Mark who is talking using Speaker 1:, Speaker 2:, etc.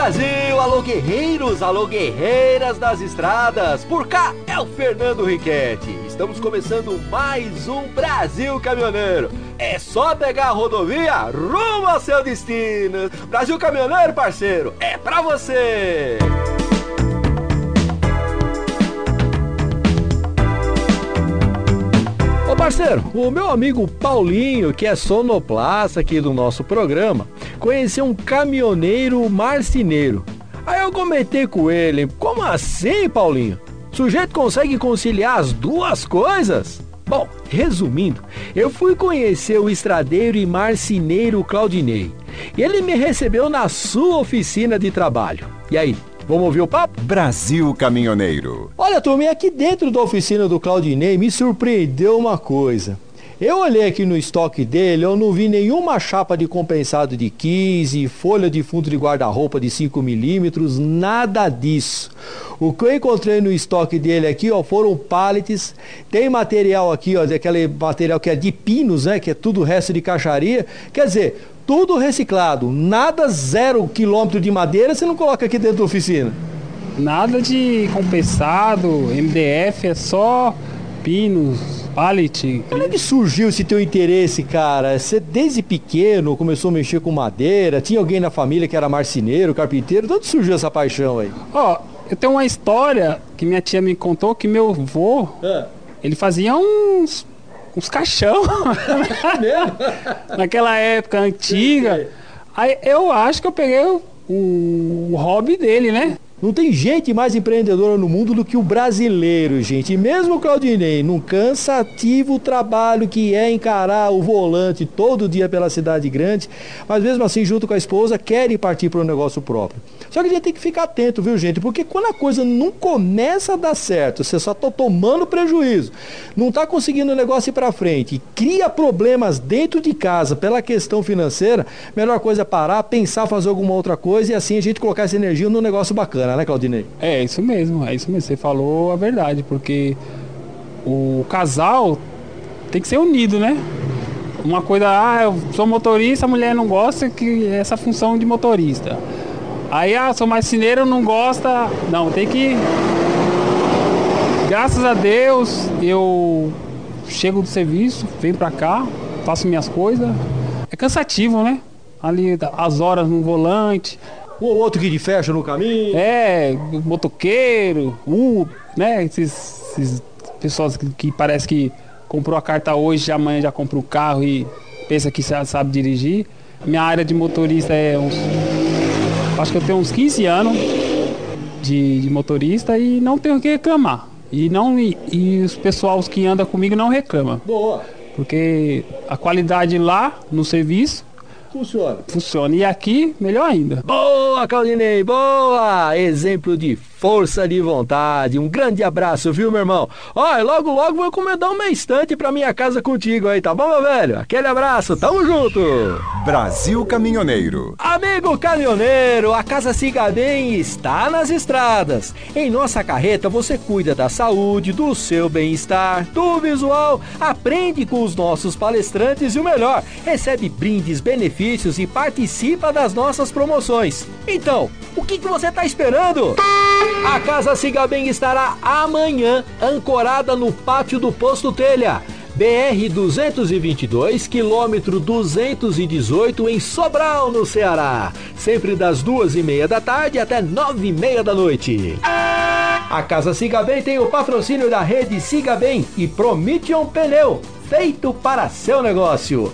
Speaker 1: Brasil, alô guerreiros, alô guerreiras das estradas, por cá é o Fernando Riquetti. Estamos começando mais um Brasil Caminhoneiro. É só pegar a rodovia rumo ao seu destino. Brasil Caminhoneiro, parceiro, é pra você! Ô parceiro, o meu amigo Paulinho, que é sonoplasta aqui do nosso programa, conheceu um caminhoneiro marceneiro. Aí eu comentei com ele, como assim, Paulinho? O sujeito consegue conciliar as duas coisas? Bom, resumindo, eu fui conhecer o estradeiro e marceneiro Claudinei. E ele me recebeu na sua oficina de trabalho. E aí? Vamos ouvir o papo?
Speaker 2: Brasil Caminhoneiro.
Speaker 1: Olha, turma, aqui dentro da oficina do Claudinei me surpreendeu uma coisa. Eu olhei aqui no estoque dele, eu não vi nenhuma chapa de compensado de 15, folha de fundo de guarda-roupa de 5 milímetros, nada disso. O que eu encontrei no estoque dele aqui, ó, foram pallets, tem material aqui, ó, daquele material que é de pinos, né, que é tudo resto de caixaria, quer dizer, tudo reciclado, nada 0 quilômetro de madeira você não coloca aqui dentro da oficina.
Speaker 3: Nada de compensado, MDF, é só pinos, pallet.
Speaker 1: Como é que surgiu esse teu interesse, cara? Você desde pequeno começou a mexer com madeira? Tinha alguém na família que era marceneiro, carpinteiro? De onde surgiu essa paixão aí?
Speaker 3: Ó, eu tenho uma história que minha tia me contou que meu avô, ele fazia uns caixão naquela época antiga. Aí eu acho que eu peguei o hobby dele, né?
Speaker 1: Não tem gente mais empreendedora no mundo do que o brasileiro, gente. E mesmo o Claudinei, num cansativo trabalho que é encarar o volante todo dia pela cidade grande, mas mesmo assim, junto com a esposa, querem partir para um negócio próprio. Só que a gente tem que ficar atento, viu, gente? Porque quando a coisa não começa a dar certo, você só tá tomando prejuízo, não tá conseguindo o negócio ir para frente e cria problemas dentro de casa pela questão financeira, melhor coisa é parar, pensar, fazer alguma outra coisa e assim a gente colocar essa energia num negócio bacana, né, Claudinei?
Speaker 3: É isso mesmo, você falou a verdade, porque o casal tem que ser unido, né? Uma coisa, eu sou motorista, a mulher não gosta que essa função de motorista. Aí, sou marceneiro, não gosta, não, tem que... Graças a Deus, eu chego do serviço, venho pra cá, faço minhas coisas. É cansativo, né? Ali, as horas no volante.
Speaker 1: Um ou outro que te fecha no caminho.
Speaker 3: Motoqueiro, né? Esses pessoas que parece que comprou a carta hoje, amanhã já comprou o carro e pensa que sabe dirigir. Minha área de motorista acho que eu tenho uns 15 anos de motorista e não tenho o que reclamar. E os pessoal que andam comigo não reclamam.
Speaker 1: Boa.
Speaker 3: Porque a qualidade lá no serviço Funciona. E aqui, melhor ainda.
Speaker 1: Boa, Claudinei, boa! Exemplo de força de vontade. Um grande abraço, viu, meu irmão? Ó, logo vou encomendar uma estante pra minha casa contigo aí, tá bom, meu velho? Aquele abraço, tamo junto!
Speaker 2: Brasil Caminhoneiro.
Speaker 1: Amigo caminhoneiro, a Casa Siga Bem está nas estradas. Em nossa carreta você cuida da saúde, do seu bem-estar, do visual, aprende com os nossos palestrantes e o melhor, recebe brindes, benefícios e participa das nossas promoções. Então, o que você tá esperando? A Casa Siga Bem estará amanhã ancorada no pátio do Posto Telha, BR-222, quilômetro 218, em Sobral, no Ceará. Sempre das 2h30 da tarde até 9h30 da noite. A Casa Siga Bem tem o patrocínio da rede Siga Bem e Prometion Pneu, feito para seu negócio.